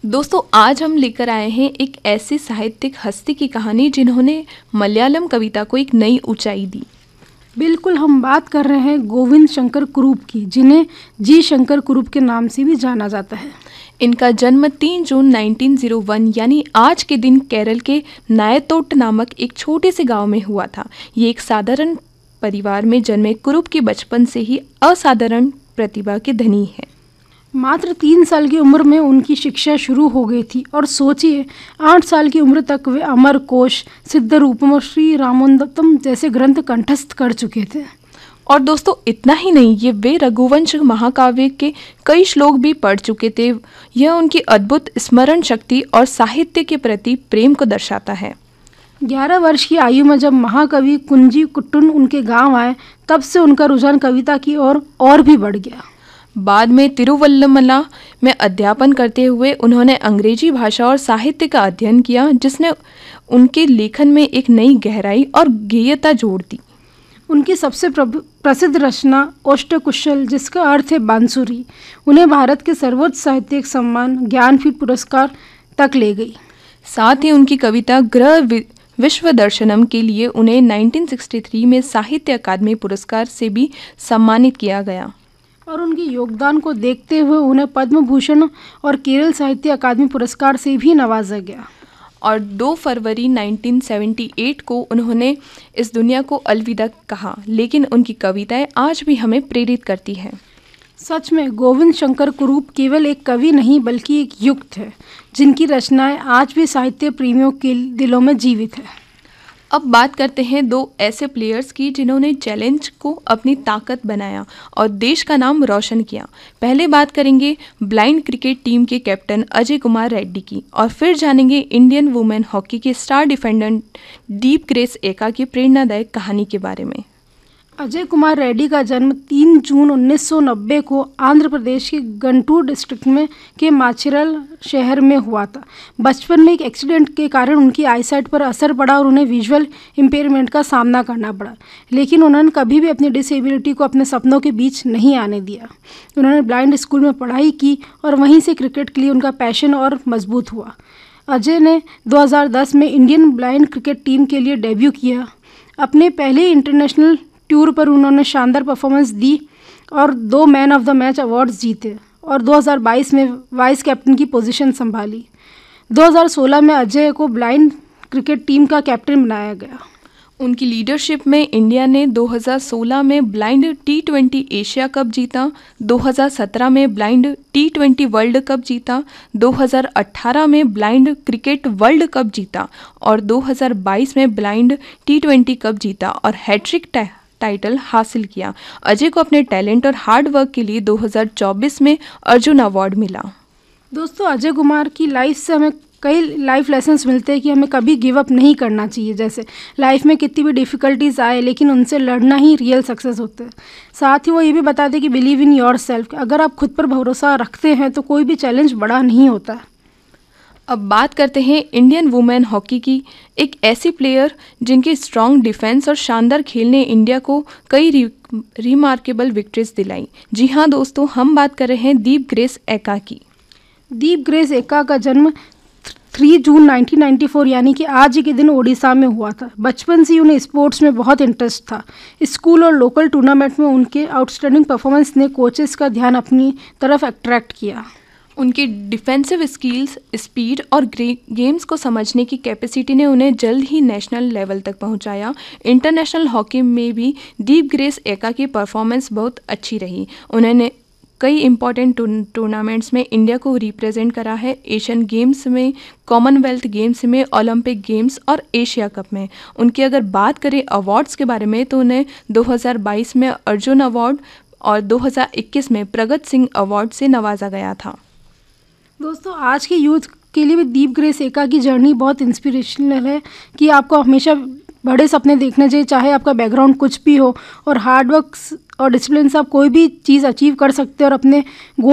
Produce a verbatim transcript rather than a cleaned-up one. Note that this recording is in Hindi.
दोस्तों आज हम लेकर आए हैं एक ऐसी साहित्यिक हस्ती की कहानी जिन्होंने मलयालम कविता को एक नई ऊंचाई दी। बिल्कुल, हम बात कर रहे हैं गोविंद शंकर कुरूप की, जिन्हें जी शंकर कुरूप के नाम से भी जाना जाता है। इनका जन्म तीन जून उन्नीस सौ एक यानी आज के दिन केरल के नायतोट नामक एक छोटे से गांव में हुआ था। ये एक साधारण परिवार में जन्मे कुरूप की बचपन से ही असाधारण प्रतिभा के धनी है। मात्र तीन साल की उम्र में उनकी शिक्षा शुरू हो गई थी और सोचिए आठ साल की उम्र तक वे अमर कोश, सिद्ध रूपम और श्री रामोदतम जैसे ग्रंथ कंठस्थ कर चुके थे। और दोस्तों इतना ही नहीं, ये वे रघुवंश महाकाव्य के कई श्लोक भी पढ़ चुके थे। यह उनकी अद्भुत स्मरण शक्ति और साहित्य के प्रति प्रेम को दर्शाता है। ग्यारह वर्ष की आयु में जब महाकवि कुंजी कुट्टन उनके गांव आए, तब से उनका रुझान कविता की ओर और, और भी बढ़ गया। बाद में तिरुवल्लमला में अध्यापन करते हुए उन्होंने अंग्रेजी भाषा और साहित्य का अध्ययन किया, जिसने उनके लेखन में एक नई गहराई और गेयता जोड़ दी। उनकी सबसे प्रसिद्ध रचना अष्टकुशल, जिसका अर्थ है बांसुरी, उन्हें भारत के सर्वोच्च साहित्यिक सम्मान ज्ञानपीठ पुरस्कार तक ले गई। साथ ही उनकी कविता गृह विश्व दर्शनम के लिए उन्हें उन्नीस सौ तिरसठ में साहित्य अकादमी पुरस्कार से भी सम्मानित किया गया। और उनके योगदान को देखते हुए उन्हें पद्म भूषण और केरल साहित्य अकादमी पुरस्कार से भी नवाजा गया। और दो फरवरी उन्नीस सौ अठहत्तर को उन्होंने इस दुनिया को अलविदा कहा, लेकिन उनकी कविताएं आज भी हमें प्रेरित करती हैं। सच में गोविंद शंकर कुरूप केवल एक कवि नहीं बल्कि एक युक्त है, जिनकी रचनाएं आज भी साहित्य प्रेमियों के दिलों में जीवित है। अब बात करते हैं दो ऐसे प्लेयर्स की जिन्होंने चैलेंज को अपनी ताकत बनाया और देश का नाम रोशन किया। पहले बात करेंगे ब्लाइंड क्रिकेट टीम के कैप्टन अजय कुमार रेड्डी की, और फिर जानेंगे इंडियन वुमेन हॉकी के स्टार डिफेंडर दीप ग्रेस एका की प्रेरणादायक कहानी के बारे में। अजय कुमार रेड्डी का जन्म तीन जून उन्नीस सौ नब्बे को आंध्र प्रदेश के गंटूर डिस्ट्रिक्ट में के माचिरल शहर में हुआ था। बचपन में एक एक्सीडेंट के कारण उनकी आईसाइट पर असर पड़ा और उन्हें विजुअल इम्पेयरमेंट का सामना करना पड़ा, लेकिन उन्होंने कभी भी अपनी डिसेबिलिटी को अपने सपनों के बीच नहीं आने दिया। उन्होंने ब्लाइंड स्कूल में पढ़ाई की और वहीं से क्रिकेट के लिए उनका पैशन और मजबूत हुआ। अजय ने दो हज़ार दस में इंडियन ब्लाइंड क्रिकेट टीम के लिए डेब्यू किया। अपने पहले इंटरनेशनल टूर पर उन्होंने शानदार परफॉर्मेंस दी और दो man of the match awards जीते और दो हज़ार बाईस में वाइस कैप्टन की पोजीशन संभाली। दो हज़ार सोलह में अजय को ब्लाइंड क्रिकेट टीम का कैप्टन बनाया गया। उनकी लीडरशिप में इंडिया ने दो हज़ार सोलह में blind T twenty Asia cup जीता, दो हज़ार सत्रह में blind T twenty world cup जीता, दो हज़ार अठारह में ब्लाइंड क्रिकेट वर्ल्ड कप जीता और दो हज़ार बाईस में ब्लाइंड टी ट्वेंटी कप जीता और हैट्रिक टाइटल हासिल किया। अजय को अपने टैलेंट और हार्ड वर्क के लिए दो हज़ार चौबीस में अर्जुन अवार्ड मिला। दोस्तों, अजय कुमार की लाइफ से हमें कई लाइफ लेसन्स मिलते हैं कि हमें कभी गिव अप नहीं करना चाहिए। जैसे लाइफ में कितनी भी डिफ़िकल्टीज आए, लेकिन उनसे लड़ना ही रियल सक्सेस होता है। साथ ही वो ये भी बताते हैं कि बिलीव इन योर सेल्फ, अगर आप खुद पर भरोसा रखते हैं तो कोई भी चैलेंज बड़ा नहीं होता। अब बात करते हैं इंडियन वुमेन हॉकी की, एक ऐसी प्लेयर जिनके स्ट्रॉन्ग डिफेंस और शानदार खेल ने इंडिया को कई री, रिमार्केबल विक्ट्रीज दिलाई। जी हाँ दोस्तों, हम बात कर रहे हैं दीप ग्रेस एका की। दीप ग्रेस एका का जन्म तीन जून उन्नीस सौ चौरानवे यानी कि आज ही के दिन ओडिशा में हुआ था। बचपन से ही उन्हें स्पोर्ट्स में बहुत इंटरेस्ट था। स्कूल और लोकल टूर्नामेंट में उनके आउटस्टैंडिंग परफॉर्मेंस ने कोचेस का ध्यान अपनी तरफ अट्रैक्ट किया। उनकी डिफेंसिव स्किल्स, स्पीड और गेम्स को समझने की कैपेसिटी ने उन्हें जल्द ही नेशनल लेवल तक पहुंचाया। इंटरनेशनल हॉकी में भी दीप ग्रेस एका की परफॉर्मेंस बहुत अच्छी रही। उन्होंने कई इंपॉर्टेंट टूर्नामेंट्स में इंडिया को रिप्रेजेंट करा है, एशियन गेम्स में, कॉमनवेल्थ गेम्स में, ओलंपिक गेम्स और एशिया कप में। उनकी अगर बात करें अवार्ड्स के बारे में तो उन्हें दो हज़ार बाईस में अर्जुन अवार्ड और दो हज़ार इक्कीस में प्रगत सिंह अवार्ड से नवाजा गया था। दोस्तों, आज के यूथ के लिए भी दीप ग्रेस एका की जर्नी बहुत इंस्पिरेशनल है कि आपको हमेशा बड़े सपने देखने चाहिए, चाहे आपका बैकग्राउंड कुछ भी हो, और हार्ड वर्क और डिसिप्लिन से आप कोई भी चीज़ अचीव कर सकते हैं और अपने गोल